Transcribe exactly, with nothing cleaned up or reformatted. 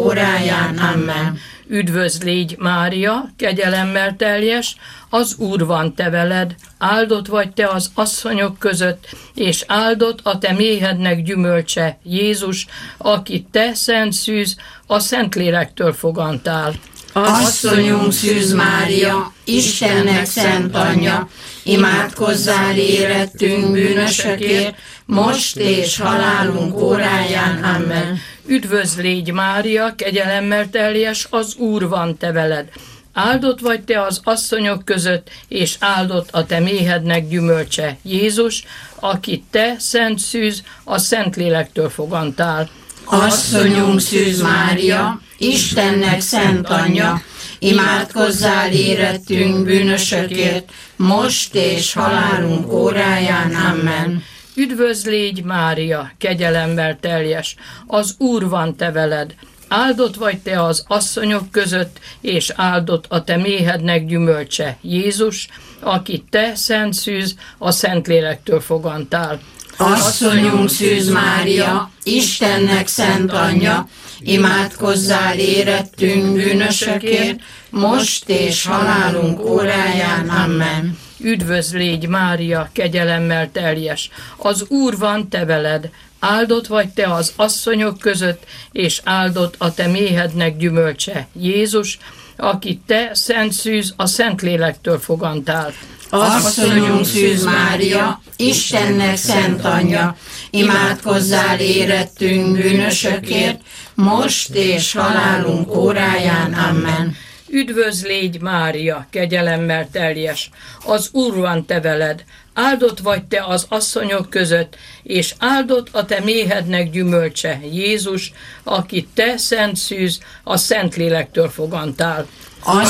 óráján. Amen. Üdvözl légy, Mária, kegyelemmel teljes, az Úr van te veled, áldott vagy te az asszonyok között, és áldott a te méhednek gyümölcse, Jézus, akit te, szent szűz, a Szentlélektől fogantál. Asszonyunk Szűz Mária, Istennek szent anyja, imádkozzál érettünk bűnösökért, most és halálunk óráján. Amen. Üdvözl légy, Mária, kegyelemmel teljes, az Úr van te veled. Áldott vagy te az asszonyok között, és áldott a te méhednek gyümölcse, Jézus, akit te, szent szűz, a Szentlélektől fogantál. Asszonyunk Szűz Mária, Istennek szent anyja, imádkozzál érettünk bűnösökért, most és halálunk óráján. Amen. Üdvözl légy, Mária, kegyelemmel teljes, az Úr van te veled. Áldott vagy te az asszonyok között, és áldott a te méhednek gyümölcse, Jézus, akit te, szent szűz, a Szentlélektől fogantál. Asszonyunk Szűz Mária, Istennek szent anyja, imádkozzál érettünk bűnösökért, most és halálunk óráján. Amen. Üdvözl légy, Mária, kegyelemmel teljes, az Úr van te veled. Áldott vagy te az asszonyok között, és áldott a te méhednek gyümölcse, Jézus, akit te, szent szűz, a Szentlélektől fogantál. Asszonyunk Szűz Mária, Istennek szent anyja, imádkozzál érettünk bűnösökért, most és halálunk óráján. Amen. Üdvözl légy, Mária, kegyelemmel teljes, az Úr van te veled. Áldott vagy te az asszonyok között, és áldott a te méhednek gyümölcse, Jézus, akit te, szent szűz, a Szentlélektől fogantál.